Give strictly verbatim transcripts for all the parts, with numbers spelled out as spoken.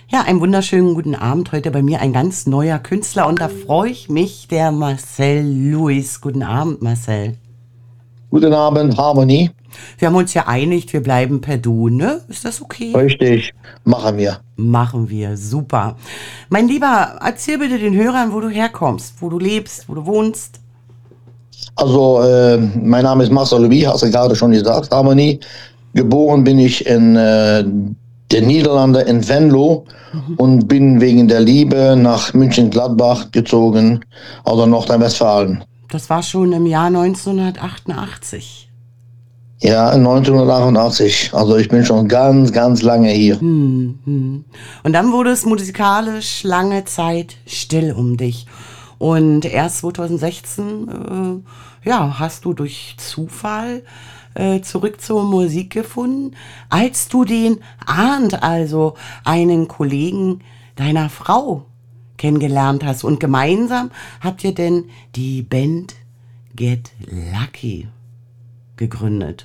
Ja, einen wunderschönen guten Abend. Heute bei mir ein ganz neuer Künstler und da freue ich mich, der Marcel Lewis. Guten Abend, Marcel. Guten Abend, Harmony. Wir haben uns ja einigt, wir bleiben per Du, ne? Ist das okay? Richtig, machen wir. Machen wir, super. Mein Lieber, erzähl bitte den Hörern, wo du herkommst, wo du lebst, wo du wohnst. Also, äh, mein Name ist Marcel Lewis, hast du gerade schon gesagt, Harmony. Geboren bin ich in äh, den Niederlanden, in Venlo, Mhm. und bin wegen der Liebe nach München-Gladbach gezogen, also Nordrhein-Westfalen. Das war schon im Jahr neunzehnhundertachtundachtzig. Ja, neunzehnhundertachtundachtzig. Also ich bin schon ganz, ganz lange hier. Hm, hm. Und dann wurde es musikalisch lange Zeit still um dich. Und erst zweitausendsechzehn, äh, ja, hast du durch Zufall äh, zurück zur Musik gefunden, als du den Arndt, also einen Kollegen deiner Frau, kennengelernt hast. Und gemeinsam habt ihr denn die Band Get Lucky gegründet.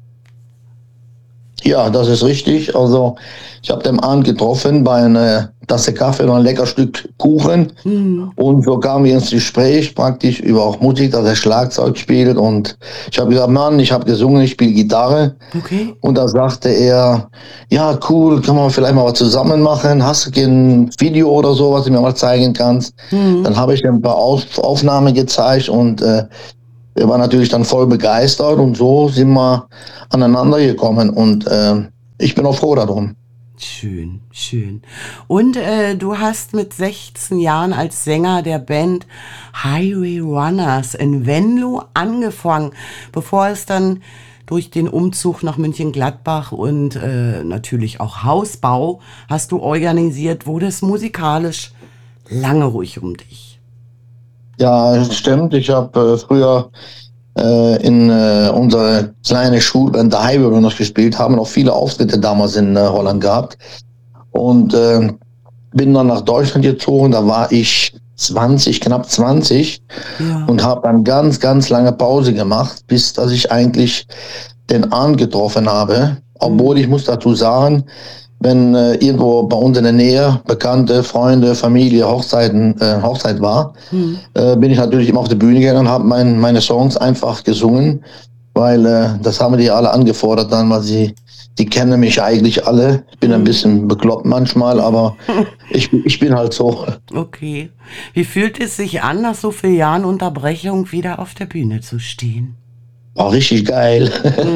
Ja, das ist richtig. Also ich habe den Arndt getroffen bei einer Tasse Kaffee und ein lecker Stück Kuchen. Hm, Und so kamen wir ins Gespräch praktisch über auch Musik, dass er Schlagzeug spielt. Und ich habe gesagt, Mann, ich habe gesungen, ich spiele Gitarre. okay. Und da sagte er, ja, cool, können wir vielleicht mal was zusammen machen? Hast du kein Video oder so, was du mir mal zeigen kannst? Hm. Dann habe ich ihm ein paar Auf Aufnahmen gezeigt und äh, er war natürlich dann voll begeistert und so sind wir aneinander gekommen und äh, ich bin auch froh darum. Schön, schön. Und äh, du hast mit sechzehn Jahren als Sänger der Band Highway Runners in Venlo angefangen, bevor es dann durch den Umzug nach München-Gladbach und äh, natürlich auch Hausbau hast du organisiert, wurde es musikalisch lange ruhig um dich. Ja, stimmt. Ich habe äh, früher äh, in äh, unserer kleinen Schulband der Highway Runners gespielt, haben auch viele Auftritte damals in äh, Holland gehabt und äh, bin dann nach Deutschland gezogen. Da war ich zwanzig, knapp zwanzig Ja. und habe dann ganz, ganz lange Pause gemacht, bis dass ich eigentlich den Arndt getroffen habe. Obwohl Hm. ich muss dazu sagen, wenn äh, irgendwo bei uns in der Nähe Bekannte, Freunde, Familie, Hochzeiten, äh, Hochzeit war, Hm. äh, bin ich natürlich immer auf die Bühne gegangen und habe mein, meine Songs einfach gesungen, weil äh, das haben die alle angefordert dann, weil sie, die kennen mich eigentlich alle. Ich bin ein Hm. bisschen bekloppt manchmal, aber ich, ich bin halt so. Okay. Wie fühlt es sich an, nach so vielen Jahren Unterbrechung wieder auf der Bühne zu stehen? War richtig geil.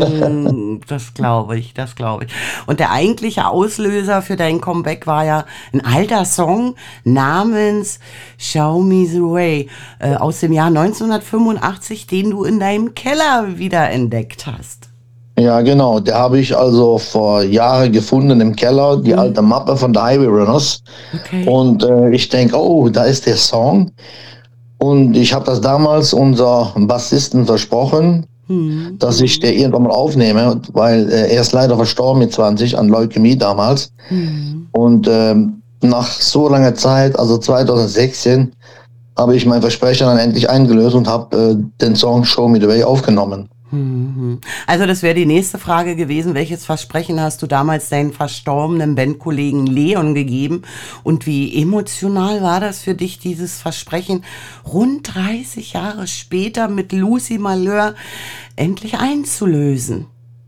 Mm, Das glaube ich, das glaube ich. Und der eigentliche Auslöser für dein Comeback war ja ein alter Song namens Show Me the Way äh, aus dem Jahr neunzehnhundertfünfundachtzig, den du in deinem Keller wiederentdeckt hast. Ja, genau. Der habe ich also vor Jahren gefunden im Keller, die alte Hm, Mappe von der Highway Runners. okay. Und äh, ich denke, oh, da ist der Song. Und ich habe das damals unser Bassisten versprochen, Hm, dass ich hm, der irgendwann mal aufnehme, weil äh, er ist leider verstorben mit zwanzig an Leukämie damals. hm. Und ähm, nach so langer Zeit, also zweitausendsechzehn, habe ich mein Versprechen dann endlich eingelöst und habe äh, den Song Show Me the Way aufgenommen. Mhm. Also das wäre die nächste Frage gewesen. Welches Versprechen hast du damals deinen verstorbenen Bandkollegen Leon gegeben? Und wie emotional war das für dich, dieses Versprechen rund dreißig Jahre später mit Lucy Malheur endlich einzulösen?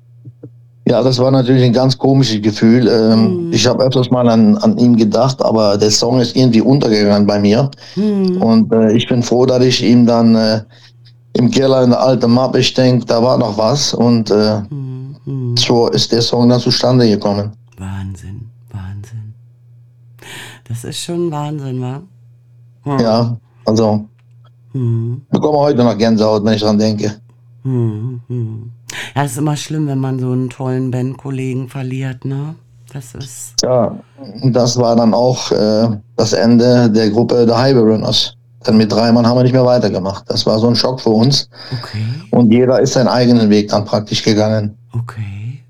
Ja, das war natürlich ein ganz komisches Gefühl. Ähm, ich Hm, habe öfters mal an, an ihn gedacht, aber der Song ist irgendwie untergegangen bei mir. hm, Und äh, ich bin froh, dass ich ihm dann äh, im Keller in der alten Mappe, ich denke, da war noch was. Und äh, hm, hm. so ist der Song dann zustande gekommen. Wahnsinn, Wahnsinn. Das ist schon Wahnsinn, wa? Hm, Ja, also hm. bekomme heute noch Gänsehaut, wenn ich dran denke. Hm, hm. Ja, es ist immer schlimm, wenn man so einen tollen Bandkollegen verliert, ne? Das ist. Ja, und das war dann auch äh, das Ende der Gruppe der Highway Runners. Denn mit drei Mann haben wir nicht mehr weitergemacht. Das war so ein Schock für uns. Okay, Und jeder ist seinen eigenen Weg dann praktisch gegangen. okay.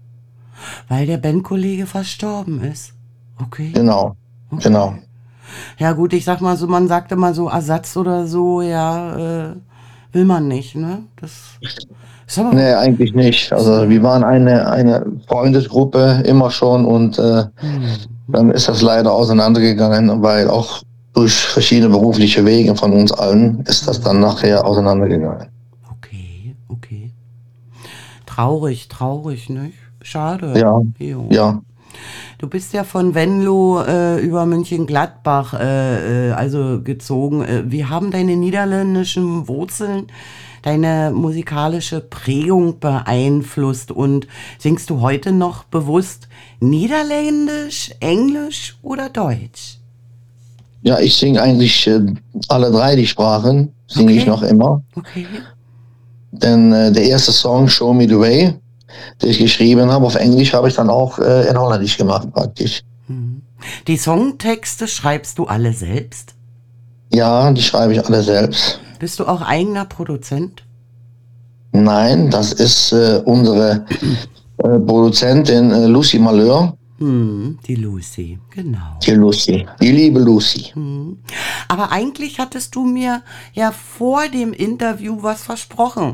Weil der Bandkollege verstorben ist. Okay, Genau, okay. genau. Ja, gut, ich sag mal so, man sagt immer so Ersatz oder so, ja, äh, will man nicht, ne? Das ist aber. Nee, eigentlich nicht. Ist Also aber wir waren eine, eine Freundesgruppe immer schon und äh, hm. dann ist das leider auseinandergegangen, weil auch durch verschiedene berufliche Wege von uns allen ist das dann nachher auseinandergegangen. Okay, okay. Traurig, traurig, nicht? Schade. Ja, Jo. ja. Du bist ja von Venlo äh, über Mönchengladbach äh, äh, also gezogen. Äh, Wie haben deine niederländischen Wurzeln deine musikalische Prägung beeinflusst? Und singst du heute noch bewusst Niederländisch, Englisch oder Deutsch? Ja, ich singe eigentlich äh, alle drei die Sprachen, singe Okay. ich noch immer. Okay. Denn äh, der erste Song, Show Me the Way, den ich geschrieben habe auf Englisch, habe ich dann auch äh, in Holländisch gemacht praktisch. Die Songtexte schreibst du alle selbst? Ja, die schreibe ich alle selbst. Bist du auch eigener Produzent? Nein, das ist äh, unsere äh, Produzentin äh, Lucy Malheur. Hm, die Lucy, genau. Die Lucy, die liebe Lucy. Aber eigentlich hattest du mir ja vor dem Interview was versprochen,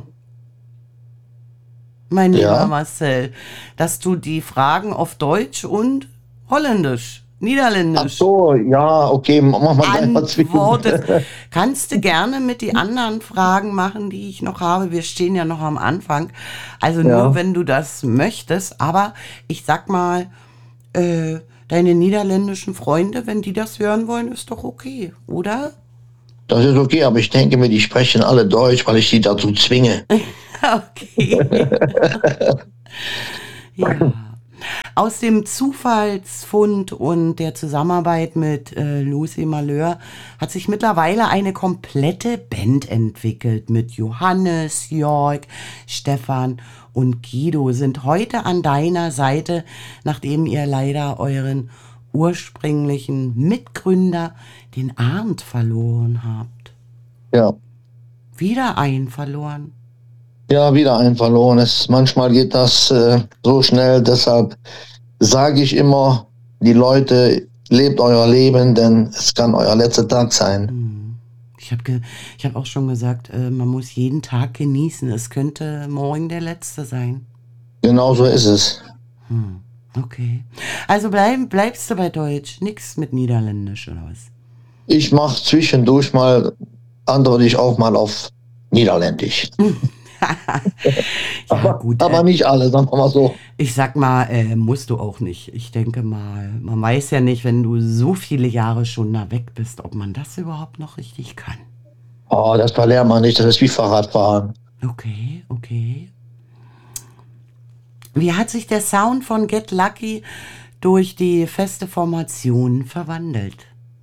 mein lieber Ja. Marcel, dass du die Fragen auf Deutsch und Holländisch, Ach Niederländisch so, ja, okay, mach mal gleich mal zwischen. antwortest. Kannst du gerne mit die anderen Fragen machen, die ich noch habe. Wir stehen ja noch am Anfang. Also nur, Ja. wenn du das möchtest. Aber ich sag mal, äh, deine niederländischen Freunde, wenn die das hören wollen, ist doch okay, oder? Das ist okay, aber ich denke mir, die sprechen alle Deutsch, weil ich sie dazu zwinge. Okay. Ja. Aus dem Zufallsfund und der Zusammenarbeit mit äh, Lucy Malheur hat sich mittlerweile eine komplette Band entwickelt. Mit Johannes, Jörg, Stefan und Guido sind heute an deiner Seite, nachdem ihr leider euren ursprünglichen Mitgründer, den Arndt, verloren habt. Ja. Wieder einen verloren. Ja, wieder ein verlorenes. Manchmal geht das äh, so schnell, deshalb sage ich immer, die Leute, lebt euer Leben, denn es kann euer letzter Tag sein. Ich habe ge ich hab auch schon gesagt, äh, man muss jeden Tag genießen. Es könnte morgen der letzte sein. Genau so ist es. Okay. Also bleib, bleibst du bei Deutsch, nix mit Niederländisch oder was? Ich mache zwischendurch mal, antworte ich auch mal auf Niederländisch. Ja, gut. Aber Äh, nicht alle, sagen wir mal so. ich sag mal, äh, musst du auch nicht. Ich denke mal, man weiß ja nicht, wenn du so viele Jahre schon da weg bist, ob man das überhaupt noch richtig kann. Oh, das verlernt man nicht, das ist wie Fahrradfahren. Okay, okay. Wie hat sich der Sound von Get Lucky durch die feste Formation verwandelt?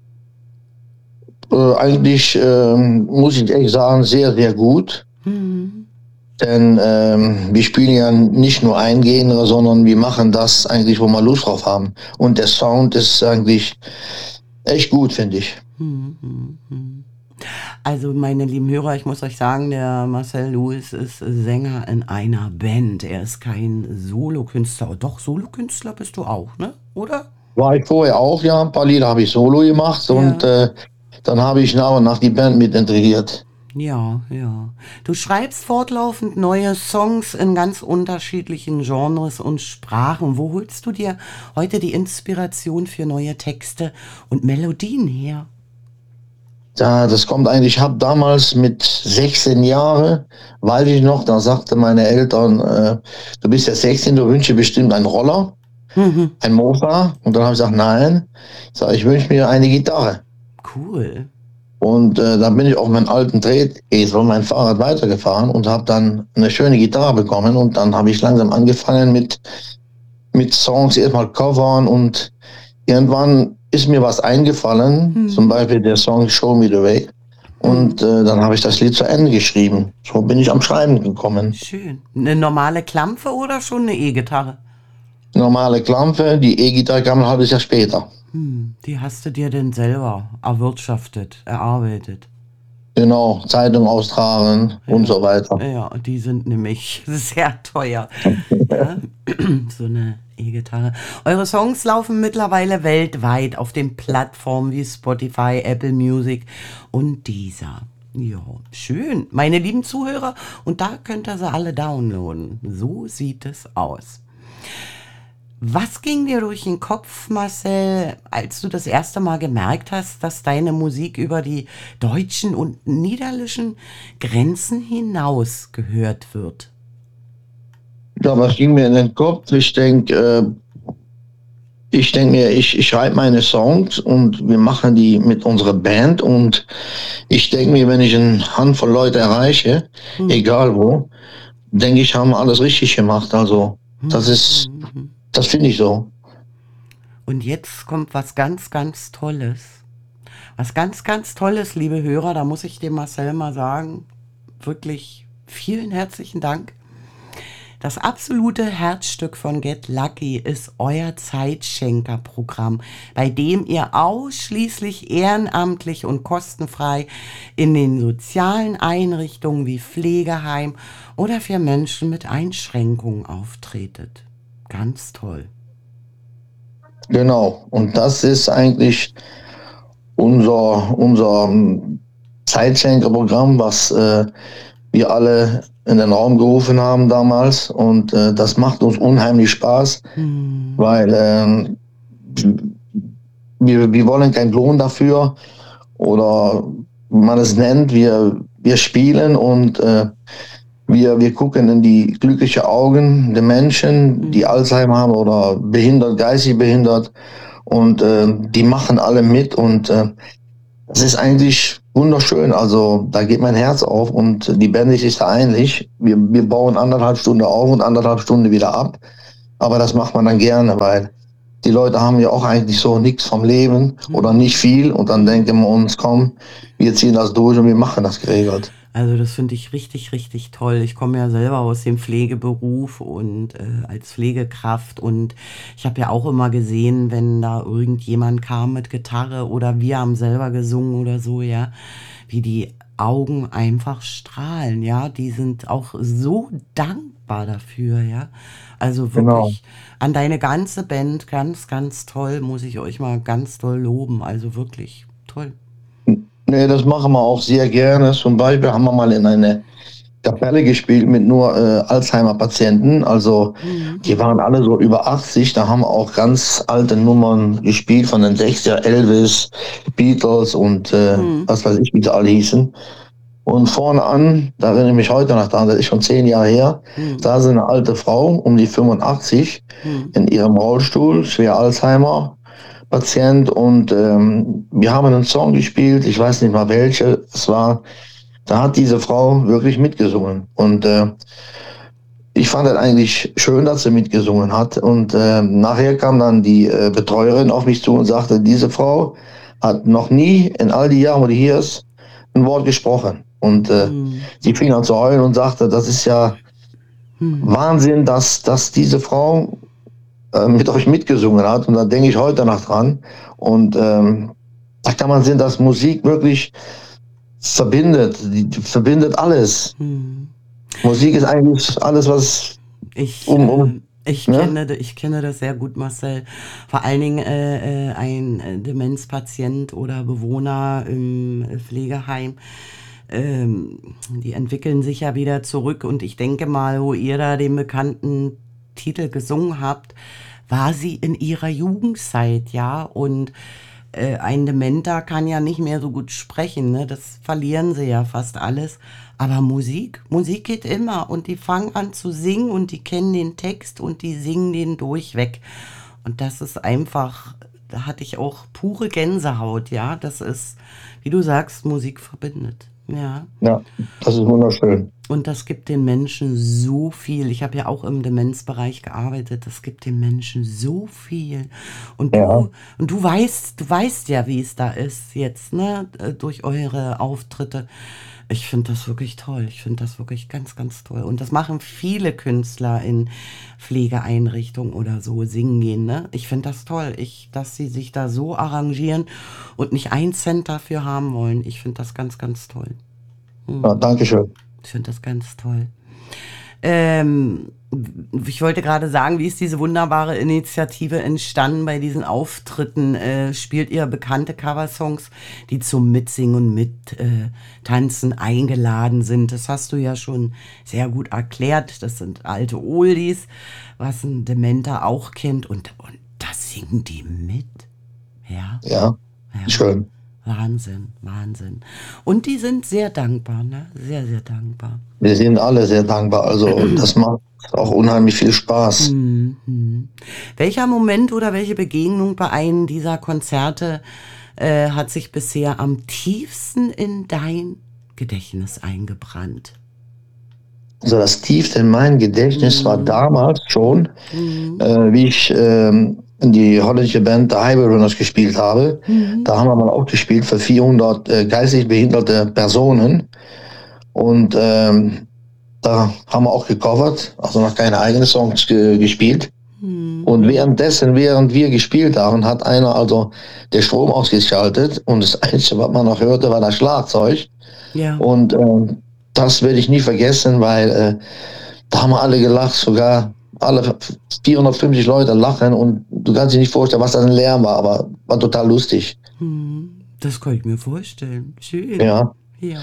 Äh, eigentlich ähm, muss ich ehrlich sagen, sehr, sehr gut. Denn ähm, wir spielen ja nicht nur ein Genre, sondern wir machen das eigentlich, wo wir Lust drauf haben. Und der Sound ist eigentlich echt gut, finde ich. Also meine lieben Hörer, ich muss euch sagen, der Marcel Lewis ist Sänger in einer Band. Er ist kein Solokünstler. Doch, Solokünstler bist du auch, ne? Oder? War ich vorher auch, ja, ein paar Lieder habe ich solo gemacht Ja. und äh, dann habe ich nach und nach die Band mit integriert. Ja, ja. Du schreibst fortlaufend neue Songs in ganz unterschiedlichen Genres und Sprachen. Wo holst du dir heute die Inspiration für neue Texte und Melodien her? Ja, das kommt eigentlich, ich habe damals mit sechzehn Jahren, weiß ich noch, da sagte meine Eltern, äh, du bist ja sechzehn, du wünschst dir bestimmt einen Roller, ein Mofa. Und dann habe ich gesagt, nein, ich, sag, ich wünsche mir eine Gitarre. Cool. Und äh, dann bin ich auf meinen alten Tretesel, mein Fahrrad weitergefahren und habe dann eine schöne Gitarre bekommen. Und dann habe ich langsam angefangen mit, mit Songs erstmal covern und irgendwann ist mir was eingefallen, zum Beispiel der Song Show Me the Way. Und äh, dann habe ich das Lied zu Ende geschrieben. So bin ich am Schreiben gekommen. Schön. Eine normale Klampfe oder schon eine E-Gitarre? Normale Klampe, die E-Gitarre kam ein halbes Jahr später. Hm, die hast du dir denn selber erwirtschaftet, erarbeitet? Genau, Zeitung austragen und so weiter. Ja, die sind nämlich sehr teuer. Ja, so eine E-Gitarre. Eure Songs laufen mittlerweile weltweit auf den Plattformen wie Spotify, Apple Music und Deezer. Ja, schön. Meine lieben Zuhörer, und da könnt ihr sie alle downloaden. So sieht es aus. Was ging dir durch den Kopf, Marcel, als du das erste Mal gemerkt hast, dass deine Musik über die deutschen und niederländischen Grenzen hinaus gehört wird? Ja, was ging mir in den Kopf? Ich denke, äh, ich denke mir, ich, ich schreibe meine Songs und wir machen die mit unserer Band und ich denke mir, wenn ich eine Handvoll Leute erreiche, Hm. egal wo, denke ich, haben wir alles richtig gemacht. Also, das Hm, ist, hm, hm. das finde ich so. Und jetzt kommt was ganz, ganz Tolles. Was ganz, ganz Tolles, liebe Hörer, da muss ich dem Marcel mal sagen, wirklich vielen herzlichen Dank. Das absolute Herzstück von Get Lucky ist euer Zeitschenker-Programm, bei dem ihr ausschließlich ehrenamtlich und kostenfrei in den sozialen Einrichtungen wie Pflegeheim oder für Menschen mit Einschränkungen auftretet. Ganz toll. Genau. Und das ist eigentlich unser, unser ähm, Zeitschenker-Programm, was äh, wir alle in den Raum gerufen haben damals. Und äh, das macht uns unheimlich Spaß, Hm. weil ähm, wir, wir wollen keinen Lohn dafür oder wie man es nennt. Wir, wir spielen und äh, wir, wir gucken in die glücklichen Augen der Menschen, die Hm. Alzheimer haben oder behindert, geistig behindert. Und äh, die machen alle mit und äh, es ist eigentlich wunderschön. Also da geht mein Herz auf und die Band ist da einig. Wir, wir bauen anderthalb Stunden auf und anderthalb Stunden wieder ab. Aber das macht man dann gerne, weil die Leute haben ja auch eigentlich so nichts vom Leben oder nicht viel. Und dann denken wir uns, komm, wir ziehen das durch und wir machen das geregelt. Also das finde ich richtig, richtig toll. Ich komme ja selber aus dem Pflegeberuf und äh, als Pflegekraft und ich habe ja auch immer gesehen, wenn da irgendjemand kam mit Gitarre oder wir haben selber gesungen oder so, ja, wie die Augen einfach strahlen, ja. Die sind auch so dankbar dafür, ja. Also Genau. wirklich an deine ganze Band, ganz, ganz toll, muss ich euch mal ganz toll loben. Also wirklich toll. Nee, das machen wir auch sehr gerne. Zum Beispiel haben wir mal in eine Kapelle gespielt mit nur äh, Alzheimer-Patienten. Also die Mhm. waren alle so über achtzig. Da haben wir auch ganz alte Nummern gespielt von den sechziger, Elvis, Beatles und äh, Mhm. was weiß ich, wie sie alle hießen. Und vorne an, da erinnere ich mich heute noch dran, das ist schon zehn Jahre her, Mhm. da ist eine alte Frau um die fünfundachtzig Mhm. in ihrem Rollstuhl, schwer Alzheimer. Patient und ähm, wir haben einen Song gespielt, ich weiß nicht mal welche es war, da hat diese Frau wirklich mitgesungen und äh, ich fand es eigentlich schön, dass sie mitgesungen hat und äh, nachher kam dann die äh, Betreuerin auf mich zu und sagte, diese Frau hat noch nie in all die Jahren, wo die hier ist, ein Wort gesprochen und äh, Mhm. sie fing an zu heulen und sagte, das ist ja Mhm. Wahnsinn, dass, dass diese Frau äh, mit euch mitgesungen hat und da denke ich heute noch dran und ähm, da kann man sehen, dass Musik wirklich verbindet, die, die verbindet alles. Mhm. Musik ist eigentlich alles, was Ich, um, äh, um, ich ne? kenne, ich kenne das sehr gut, Marcel. Vor allen Dingen äh, äh, ein äh, Demenzpatient oder Bewohner im äh, Pflegeheim. Ähm, die entwickeln sich ja wieder zurück und ich denke mal, wo ihr da den bekannten Titel gesungen habt, war sie in ihrer Jugendzeit, ja. Und äh, ein Dementer kann ja nicht mehr so gut sprechen, ne? Das verlieren sie ja fast alles. Aber Musik, Musik geht immer und die fangen an zu singen und die kennen den Text und die singen den durchweg. Und das ist einfach, da hatte ich auch pure Gänsehaut, ja. Das ist, wie du sagst, Musik verbindet. Ja. Ja, das ist wunderschön. Und das gibt den Menschen so viel. Ich habe ja auch im Demenzbereich gearbeitet. Das gibt den Menschen so viel. Und Ja, du, und du weißt, du weißt ja, wie es da ist jetzt, ne? äh, Durch eure Auftritte. Ich finde das wirklich toll. Ich finde das wirklich ganz, ganz toll. Und das machen viele Künstler in Pflegeeinrichtungen oder so singen gehen, ne? Ich finde das toll. Ich, dass sie sich da so arrangieren und nicht einen Cent dafür haben wollen. Ich finde das ganz, ganz toll. ja, danke schön. Ich finde das ganz toll. Ähm, ich wollte gerade sagen, wie ist diese wunderbare Initiative entstanden bei diesen Auftritten? Äh, spielt ihr bekannte Coversongs, die zum Mitsingen und Mittanzen äh, eingeladen sind? Das hast du ja schon sehr gut erklärt. Das sind alte Oldies, was ein Dementer auch kennt. Und, und da singen die mit. Ja. Ja, ja. schön. Wahnsinn, Wahnsinn. Und die sind sehr dankbar, ne? Sehr, sehr dankbar. Wir sind alle sehr dankbar. Also das macht auch unheimlich viel Spaß. Mhm. Welcher Moment oder welche Begegnung bei einem dieser Konzerte äh, hat sich bisher am tiefsten in dein Gedächtnis eingebrannt? Also das tiefste in meinem Gedächtnis Mhm. war damals schon, Mhm. äh, wie ich ähm, in die holländische Band The Highway Runners gespielt habe. Mhm. Da haben wir mal auch gespielt für vierhundert äh, geistig behinderte Personen. Und ähm, da haben wir auch gecovert, also noch keine eigenen Songs ge gespielt. Mhm. Und währenddessen, während wir gespielt haben, hat einer also den Strom ausgeschaltet und das Einzige, was man noch hörte, war das Schlagzeug. Ja. Und äh, das werde ich nie vergessen, weil äh, da haben wir alle gelacht, sogar alle vierhundertfünfzig Leute lachen und du kannst dir nicht vorstellen, was das ein Lärm war, aber war total lustig. Mhm. Das kann ich mir vorstellen. Schön. Ja. Ja.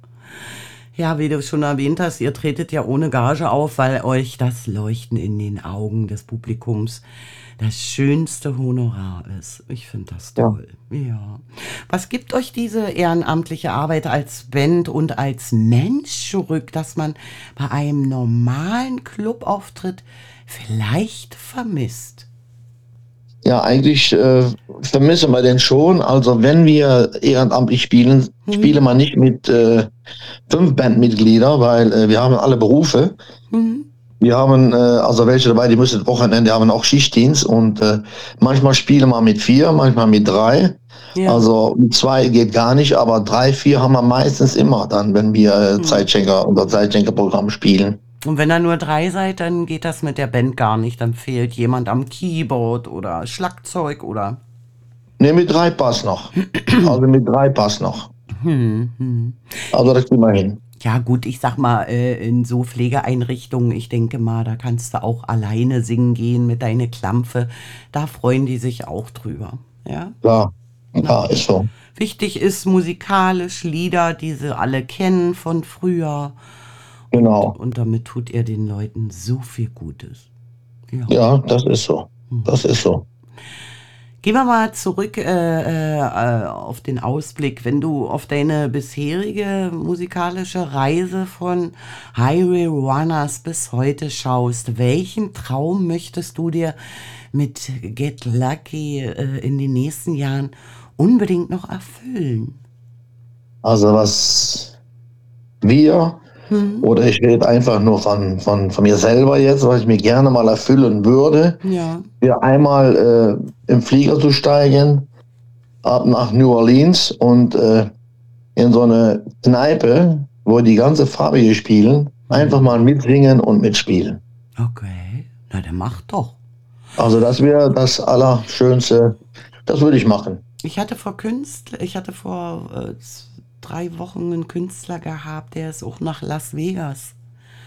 Ja, wie du schon erwähnt hast, ihr tretet ja ohne Gage auf, weil euch das Leuchten in den Augen des Publikums das schönste Honorar ist. Ich finde das toll. Ja. ja. Was gibt euch diese ehrenamtliche Arbeit als Band und als Mensch zurück, dass man bei einem normalen Clubauftritt vielleicht vermisst? Ja, eigentlich äh, vermissen wir den schon. Also wenn wir ehrenamtlich spielen, hm. spielen wir nicht mit äh, fünf Bandmitgliedern, weil äh, wir haben alle Berufe. Hm. Wir haben äh, also welche dabei, die müssen Wochenende haben auch Schichtdienst und äh, manchmal spielen wir mit vier, manchmal mit drei. Ja. Also mit zwei geht gar nicht, aber drei, vier haben wir meistens immer dann, wenn wir äh, hm. Zeitschenker oder Zeitschenkerprogramm spielen. Und wenn ihr nur drei seid, dann geht das mit der Band gar nicht. Dann fehlt jemand am Keyboard oder Schlagzeug oder... Ne, mit drei passt noch. Also mit drei passt noch. Hm, hm. Also das kriegen wir hin. Ja gut, ich sag mal, in so Pflegeeinrichtungen, ich denke mal, da kannst du auch alleine singen gehen mit deiner Klampfe. Da freuen die sich auch drüber. Ja, ja, ja ist so. Wichtig ist musikalisch Lieder, die sie alle kennen von früher. Genau. Und, und damit tut er den Leuten so viel Gutes. Ja, ja das ist so. Das ist so. Gehen wir mal zurück äh, äh, auf den Ausblick. Wenn du auf deine bisherige musikalische Reise von Highway Runners bis heute schaust, welchen Traum möchtest du dir mit Get Lucky äh, in den nächsten Jahren unbedingt noch erfüllen? Also was wir... Hm. Oder ich rede einfach nur von, von, von mir selber jetzt, was ich mir gerne mal erfüllen würde. Ja. Wir einmal äh, im Flieger zu steigen, ab nach New Orleans und äh, in so eine Kneipe, wo die ganze Farbige spielen, einfach mal mitsingen und mitspielen. Okay, na dann mach doch. Also das wäre das Allerschönste, das würde ich machen. Ich hatte vor Künstler, ich hatte vor äh, drei Wochen einen Künstler gehabt, der ist auch nach Las Vegas.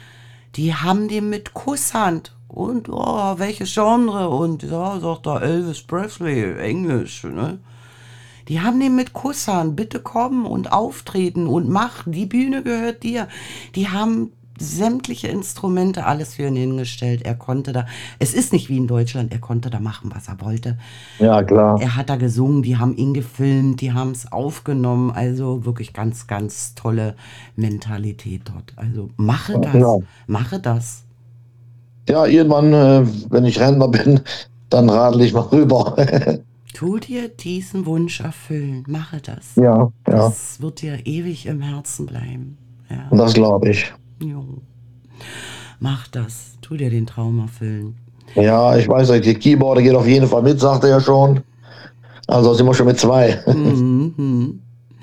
Die haben den mit Kusshand und oh, welche Genre und ja, sagt da Elvis Presley, Englisch, ne? Die haben den mit Kusshand, bitte kommen und auftreten und mach, die Bühne gehört dir. Die haben sämtliche Instrumente, alles für ihn hingestellt. Er konnte da, es ist nicht wie in Deutschland, er konnte da machen, was er wollte. Ja, klar. Er hat da gesungen, die haben ihn gefilmt, die haben es aufgenommen. Also wirklich ganz, ganz tolle Mentalität dort. Also mache das, ja. mache das. Ja, irgendwann, äh, wenn ich Rentner bin, dann radel ich mal rüber. Tu dir diesen Wunsch erfüllen, mache das. Ja, ja. Das wird dir ewig im Herzen bleiben. Ja. Und das glaube ich. Jo. Mach das. Tu dir den Traum erfüllen. Ja, ich weiß, der Keyboarder geht auf jeden Fall mit, sagt er ja schon. Also sind wir schon mit zwei. Mhm.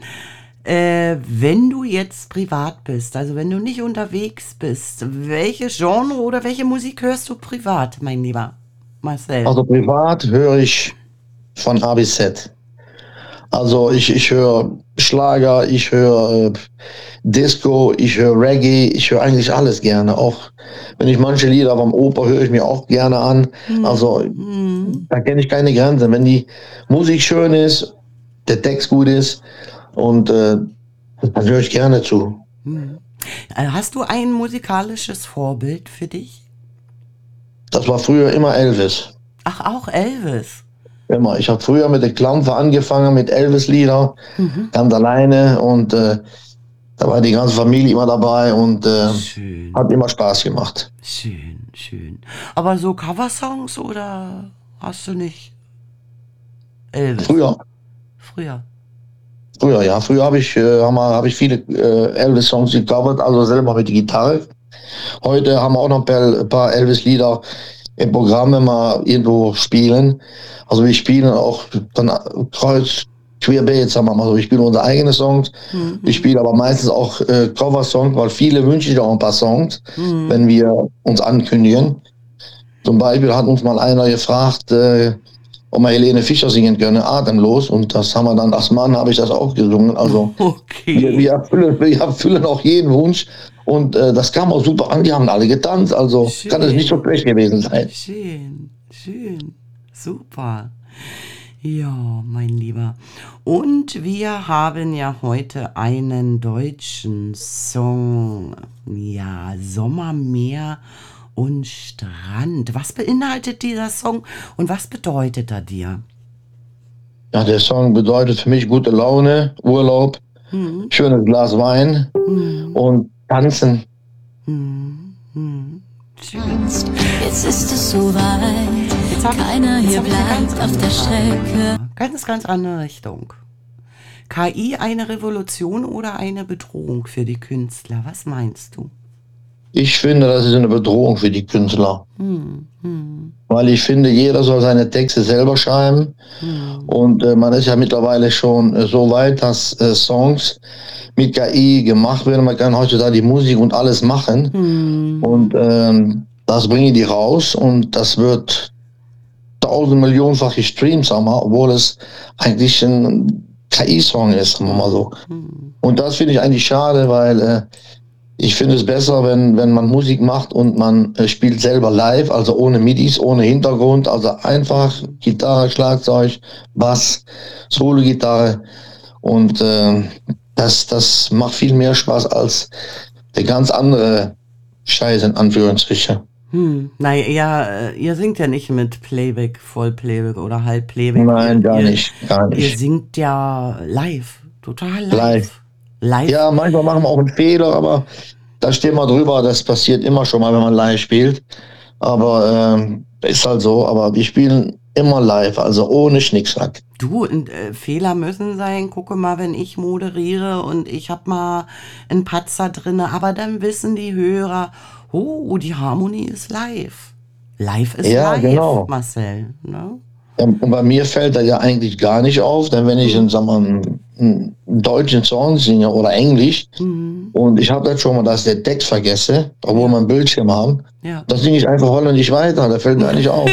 äh, wenn du jetzt privat bist, also wenn du nicht unterwegs bist, welche Genre oder welche Musik hörst du privat, mein lieber Marcel? Also privat höre ich von A bis Z. Also ich, ich höre Schlager, ich höre äh, Disco, ich höre Reggae, ich höre eigentlich alles gerne. Auch wenn ich manche Lieder vom Oper höre ich mir auch gerne an. Also Mhm. da kenne ich keine Grenzen. Wenn die Musik schön ist, der Text gut ist und äh, dann höre ich gerne zu. Mhm. Äh, Hast du ein musikalisches Vorbild für dich? Das war früher immer Elvis. Ach, auch Elvis. Immer. Ich habe früher mit der Klampfe angefangen, mit Elvis-Lieder, Mhm. ganz alleine und äh, da war die ganze Familie immer dabei und äh, Schön, hat immer Spaß gemacht. schön, schön. Aber so Coversongs oder hast du nicht Elvis? Früher, Früher. früher, ja, früher habe ich, äh, habe hab ich viele äh, Elvis-Songs gecovert, also selber mit der Gitarre. Heute haben wir auch noch ein paar, ein paar Elvis-Lieder im Programm, wenn wir irgendwo spielen. Also wir spielen auch dann kreuz, querbeet, sagen wir mal so. Wir spielen unsere eigenen Songs. Mhm. Ich spiele aber meistens auch äh, Cover-Songs, weil viele wünschen sich auch ein paar Songs, Mhm. wenn wir uns ankündigen. Zum Beispiel hat uns mal einer gefragt, äh, ob wir Helene Fischer singen können, Atemlos. Und das haben wir dann, als Mann habe ich das auch gesungen. Also Okay. wir, wir, erfüllen, wir erfüllen auch jeden Wunsch. Und äh, das kam auch super an, die haben alle getanzt. Also Schön. kann es nicht so schlecht gewesen sein. Schön, schön, super. Ja, mein Lieber. Und wir haben ja heute einen deutschen Song. Ja, Sommermeer und Strand. Was beinhaltet dieser Song und was bedeutet er dir? Ja, der Song bedeutet für mich gute Laune, Urlaub, Hm, schönes Glas Wein hm, und tanzen. hm, hm. Schön. Jetzt ist es soweit, Jetzt hab ich- keiner jetzt hier hab ich eine ganz bleibt auf andere der Frage. Strecke. Ganz, ganz andere Richtung. K I eine Revolution oder eine Bedrohung für die Künstler? Was meinst du? Ich finde, das ist eine Bedrohung für die Künstler. Hm, hm, Weil ich finde, jeder soll seine Texte selber schreiben. hm, Und äh, man ist ja mittlerweile schon äh, so weit, dass äh, Songs mit K I gemacht werden. Man kann heutzutage die Musik und alles machen. hm. Und ähm, das bringen die raus und das wird tausend Millionenfach gestreamt, sagen wir, obwohl es eigentlich ein K I-Song ist, sagen wir mal so. Hm. Und das finde ich eigentlich schade, weil äh, ich finde es besser, wenn, wenn man Musik macht und man äh, spielt selber live, also ohne Midis, ohne Hintergrund, also einfach Gitarre, Schlagzeug, Bass, Solo-Gitarre und äh, das, das macht viel mehr Spaß als der ganz andere Scheiß in Anführungsstrichen. Hm. Naja, äh, ihr singt ja nicht mit Playback, Vollplayback oder Halbplayback. Nein, ihr, gar ihr, nicht, gar Ihr nicht. singt ja live, total live. Live. Live. Ja, manchmal machen wir auch einen Fehler, aber da stehen wir drüber. Das passiert immer schon mal, wenn man live spielt. Aber ähm, ist halt so. Aber wir spielen immer live, also ohne Schnickschnack. Du, und, äh, Fehler müssen sein. Gucke mal, wenn ich moderiere und ich hab mal einen Patzer drinne, aber dann wissen die Hörer, oh, die Harmonie ist live. Live ist Ja, live, genau. Marcel. Ne? Ähm, Und bei mir fällt das ja eigentlich gar nicht auf, denn wenn ich einen, sagen wir, einen, einen deutschen Song singe oder Englisch Mhm. und ich habe das schon mal, dass ich den Text vergesse, obwohl Ja. wir einen Bildschirm haben, Ja. dann singe ich einfach holländisch weiter, da fällt mir eigentlich auf.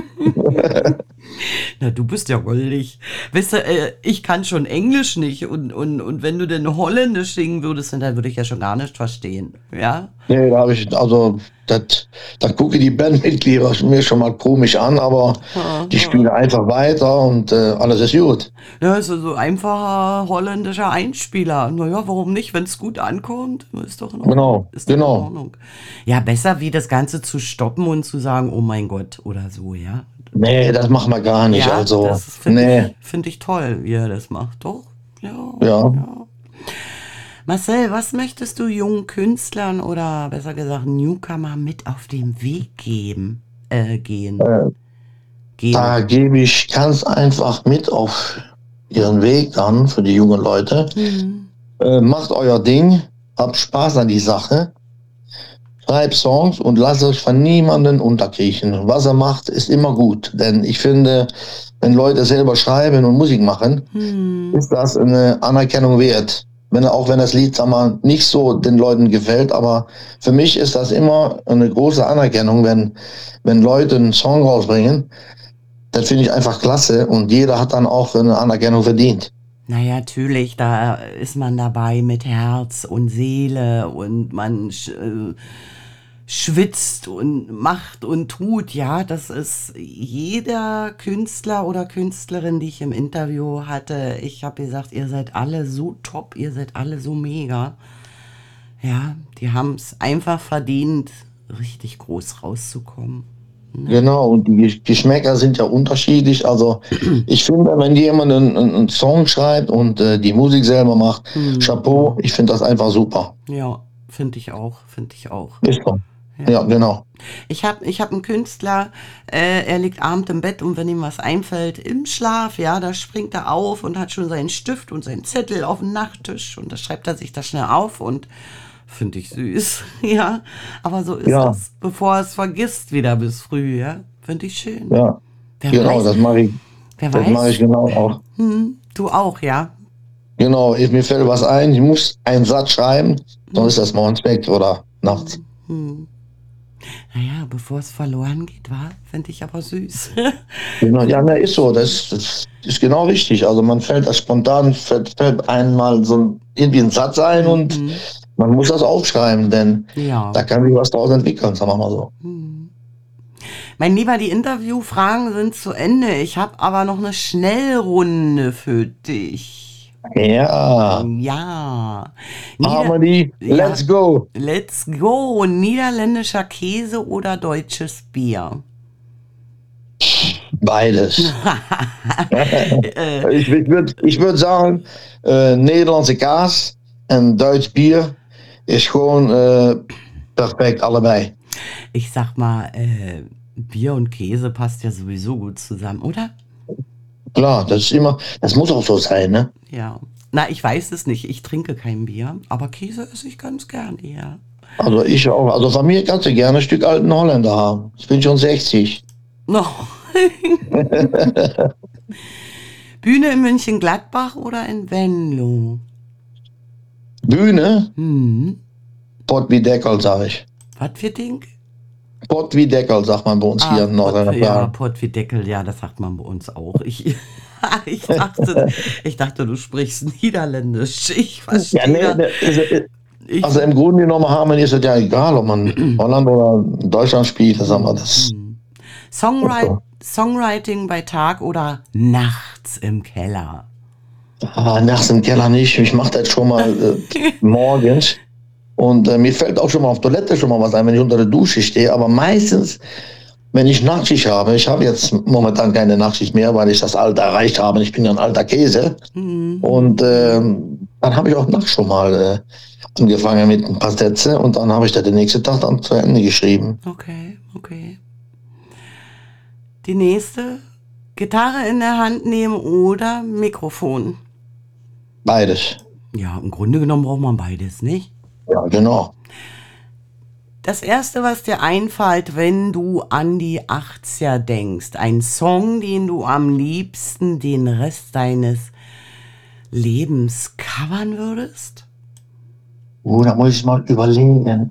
Na, du bist ja goldig. Weißt du, äh, ich kann schon Englisch nicht und, und, und wenn du denn Holländisch singen würdest, dann würde ich ja schon gar nicht verstehen. Ja? Nee, da habe ich, also, das, da gucke die Bandmitglieder mir schon mal komisch an, aber Ja, die spielen einfach weiter und äh, alles ist gut. Ja, ist so so einfacher holländischer Einspieler. Naja, warum nicht? Wenn es gut ankommt, ist doch in Ordnung. Genau, Ist doch genau. in Ordnung. Ja, besser wie das Ganze zu stoppen und zu sagen, oh mein Gott, oder so, ja. Nee, das machen wir gar nicht. Ja, also, das finde nee, ich, find ich toll, wie er das macht. Doch, ja. ja. Marcel, was möchtest du jungen Künstlern oder besser gesagt Newcomer mit auf den Weg geben, äh, gehen? Äh, geben? Da gebe ich ganz einfach mit auf ihren Weg dann für die jungen Leute. Mhm. Äh, macht euer Ding, habt Spaß an die Sache, schreibt Songs und lasst euch von niemandem unterkriechen. Was er macht, ist immer gut. Denn ich finde, wenn Leute selber schreiben und Musik machen, Mhm. ist das eine Anerkennung wert. Wenn, auch wenn das Lied, sag mal, nicht so den Leuten gefällt, aber für mich ist das immer eine große Anerkennung, wenn, wenn Leute einen Song rausbringen. Das finde ich einfach klasse und jeder hat dann auch eine Anerkennung verdient. naja, natürlich, da ist man dabei mit Herz und Seele und man sch äh, schwitzt und macht und tut. Ja, das ist jeder Künstler oder Künstlerin, die ich im Interview hatte. Ich habe gesagt, ihr seid alle so top, ihr seid alle so mega. Ja, die haben es einfach verdient, richtig groß rauszukommen. Genau, und die Gesch- Geschmäcker sind ja unterschiedlich. Also ich finde, wenn jemand einen, einen einen Song schreibt und äh, die Musik selber macht, Chapeau, ich finde das einfach super. Ja, finde ich auch, finde ich auch. Ist so. Ja. Ja, genau. Ich habe ich hab einen Künstler, äh, er liegt abends im Bett und wenn ihm was einfällt, im Schlaf, ja, da springt er auf und hat schon seinen Stift und seinen Zettel auf dem Nachttisch und da schreibt er sich das schnell auf und finde ich süß, ja. Aber so ist Ja. das, bevor er es vergisst wieder bis früh, ja. Finde ich schön. Ja, Wer genau, weiß, das mache ich, wer das mache ich weiß, genau auch. hm, du auch, ja. Genau, ich, mir fällt was ein, ich muss einen Satz schreiben, sonst ist das morgens weg oder nachts. Naja, bevor es verloren geht, war, finde ich aber süß. Genau, ja, ne, ist so, das, das ist genau richtig. Also man fällt das spontan, fällt, fällt einmal so ein, irgendwie ein Satz ein und man muss das aufschreiben, denn Ja. da kann sich was draus entwickeln, sagen wir mal so. Mein Lieber, die Interviewfragen sind zu Ende. Ich habe aber noch eine Schnellrunde für dich. Ja, Ja. Nieder Harmony, Ja. let's go. Let's go. Niederländischer Käse oder deutsches Bier? Beides. ich ich würde ich würd sagen, äh, Nederlandse kaas en Duits Bier is gewoon äh, perfekt, allebei. Ich sag mal, äh, Bier und Käse passt ja sowieso gut zusammen, oder? Klar, das ist immer, das muss auch so sein, ne? Ja. Na, ich weiß es nicht. Ich trinke kein Bier, aber Käse esse ich ganz gern, ja. Also ich auch. Also von mir kannst du gerne ein Stück alten Holländer haben. Ich bin schon sechzig. No. Bühne in München-Gladbach oder in Venlo? Bühne, Hm. Pott wie Deckel, sag ich. Was für Ding? Pott wie Deckel, sagt man bei uns hier in Pott, ja, Nordrhein-Westfalen. Pott wie Deckel, ja, das sagt man bei uns auch. Ich, ich, dachte, ich dachte, du sprichst Niederländisch. Ich verstehe. Ja, nee, das. ne, ist- Ich, also im Grunde genommen haben wir ist es ja egal, ob man Holland oder Deutschland spielt, das haben wir das. Songwri Songwriting bei Tag oder nachts im Keller? Ah, nachts im Keller nicht. Ich mache das schon mal äh, morgens. Und äh, mir fällt auch schon mal auf Toilette schon mal was ein, wenn ich unter der Dusche stehe. Aber meistens, wenn ich Nachtschicht habe, ich habe jetzt momentan keine Nachtschicht mehr, weil ich das Alter erreicht habe. Ich bin ja ein alter Käse. Und ähm, dann habe ich auch nachts schon mal äh, angefangen mit ein paar Sätze und dann habe ich das den nächsten Tag dann zu Ende geschrieben. Okay, okay. Die nächste, Gitarre in der Hand nehmen oder Mikrofon? Beides. Ja, im Grunde genommen braucht man beides, nicht? Ja, genau. Das Erste, was dir einfällt, wenn du an die achtziger denkst, ein Song, den du am liebsten den Rest deines Lebens covern würdest? Oh, da muss ich mal überlegen.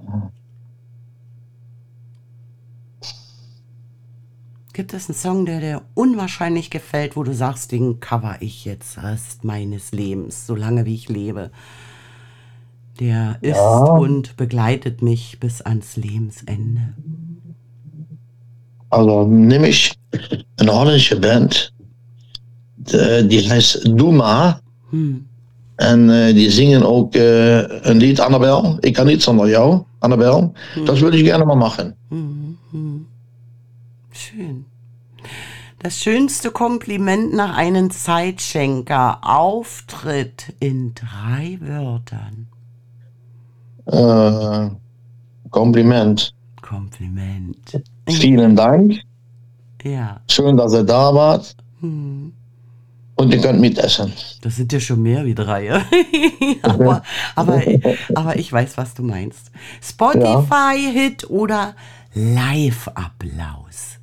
Gibt es einen Song, der dir unwahrscheinlich gefällt, wo du sagst, den cover ich jetzt Rest meines Lebens, solange wie ich lebe? Der ist Ja. und begleitet mich bis ans Lebensende. Also nehme ich eine holländische Band, äh, die heißt Duma. Hm. En äh, die singen ook äh, een Lied, Annabel. Ik kan niet zonder jou, Annabel. Das würde ich gerne mal machen. Hm, hm. Schön. Das schönste Kompliment nach einem Zeitschenker. Auftritt in drei Wörtern. Äh, Kompliment. Kompliment. Vielen Dank. Ja. Schön, dass ihr da wart. Hm. Und ihr könnt mitessen. Das sind ja schon mehr wie drei. ja. aber, aber, aber ich weiß, was du meinst. Spotify-Hit oder Live-Applaus?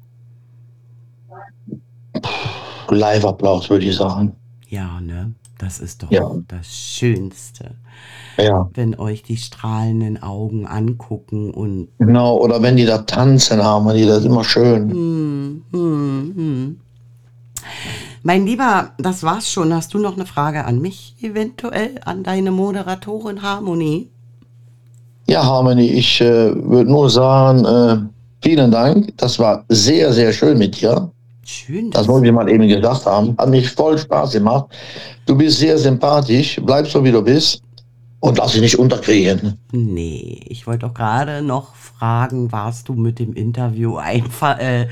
Live-Applaus, würde ich sagen. Ja, ne? Das ist doch Ja. das Schönste. Ja, Wenn euch die strahlenden Augen angucken und genau. Oder wenn die da tanzen haben, die das ist immer schön. hm, hm, hm. Mein Lieber, das war's schon. Hast du noch eine Frage an mich, eventuell an deine Moderatorin Harmonie? Ja, Harmony, ich äh, würde nur sagen, äh, vielen Dank. Das war sehr, sehr schön mit dir. Schön. Das wollte ich mal eben gesagt haben. Hat mich voll Spaß gemacht. Du bist sehr sympathisch. Bleib so, wie du bist. Und lass dich nicht unterkriegen. Nee, ich wollte doch gerade noch fragen, warst du mit dem Interview einfach äh,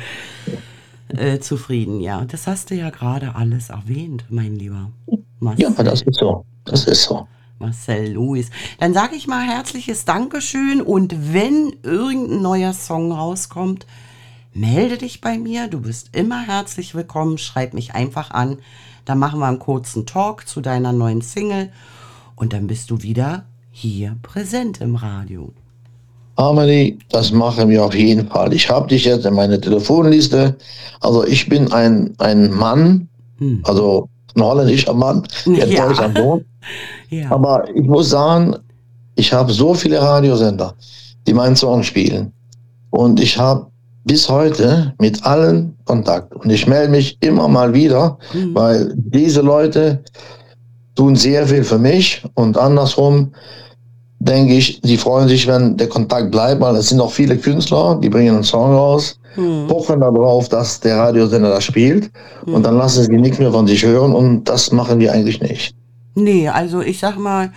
äh, zufrieden? Ja, das hast du ja gerade alles erwähnt, mein Lieber. Marcel, Ja, das ist so. Das ist so. Marcel Lewis. Dann sage ich mal herzliches Dankeschön und wenn irgendein neuer Song rauskommt, melde dich bei mir. Du bist immer herzlich willkommen. Schreib mich einfach an. Dann machen wir einen kurzen Talk zu deiner neuen Single. Und dann bist du wieder hier präsent im Radio. Harmony, das machen wir auf jeden Fall. Ich habe dich jetzt in meine Telefonliste. Also ich bin ein, ein Mann, hm. also ein holländischer Mann, der in Ja. Deutschland wohnt. Ja. Aber ich muss sagen, ich habe so viele Radiosender, die meinen Song spielen. Und ich habe bis heute mit allen Kontakt. Und ich melde mich immer mal wieder, hm. weil diese Leute tun sehr viel für mich und andersrum denke ich, die freuen sich, wenn der Kontakt bleibt, weil es sind auch viele Künstler, die bringen einen Song raus, hm. pochen darauf, dass der Radiosender das spielt hm. und dann lassen sie nichts mehr von sich hören und das machen wir eigentlich nicht. Nee, also ich sag mal,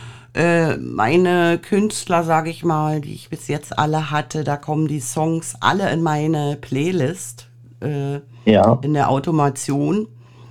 äh, meine Künstler, sage ich mal, die ich bis jetzt alle hatte, da kommen die Songs alle in meine Playlist, äh, ja. in der Automation.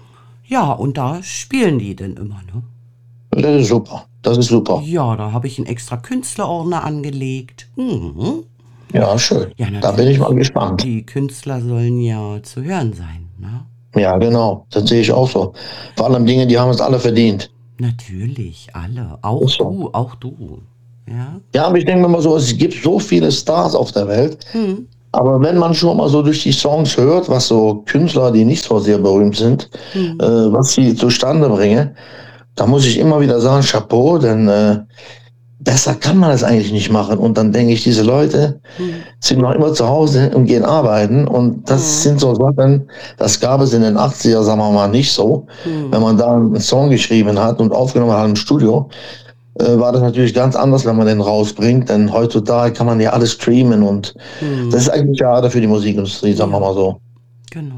Ja, und da spielen die denn immer, ne? Das ist super, das ist super. Ja, da habe ich einen extra Künstlerordner angelegt. Mhm. Ja, schön. Ja, da bin ich mal gespannt. Die Künstler sollen ja zu hören sein, ne? Ja, genau, das sehe ich auch so. Vor allem Dinge, die haben es alle verdient. Natürlich, alle. Auch so. du, auch du. Ja, ja, aber ich denke mir mal so, es gibt so viele Stars auf der Welt. Hm. Aber wenn man schon mal so durch die Songs hört, was so Künstler, die nicht so sehr berühmt sind, hm. äh, was sie zustande bringen, da muss ich immer wieder sagen, Chapeau, denn äh, besser kann man das eigentlich nicht machen. Und dann denke ich, diese Leute hm. sind noch immer zu Hause und gehen arbeiten. Und das hm. sind so Sachen, das gab es in den achtziger, sagen wir mal, nicht so. Hm. Wenn man da einen Song geschrieben hat und aufgenommen hat im Studio, war das natürlich ganz anders, wenn man den rausbringt, denn heutzutage kann man ja alles streamen und hm. das ist eigentlich schade für die Musikindustrie, sagen ja. wir mal so. Genau.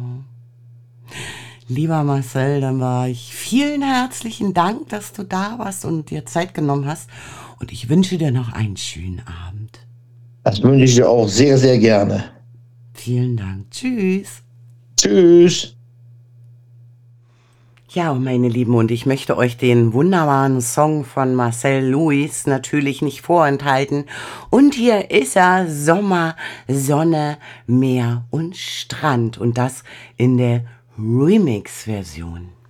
Lieber Marcel, dann war ich vielen herzlichen Dank, dass du da warst und dir Zeit genommen hast und ich wünsche dir noch einen schönen Abend. Das wünsche ich dir auch sehr, sehr gerne. Vielen Dank. Tschüss. Tschüss. Ja, meine Lieben, und ich möchte euch den wunderbaren Song von Marcel Lewis natürlich nicht vorenthalten. Und hier ist er, Sommer, Sonne, Meer und Strand. Und das in der Remix-Version.